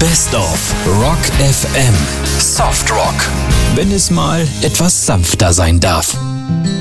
Best of Rock FM. Soft Rock. Wenn es mal etwas sanfter sein darf.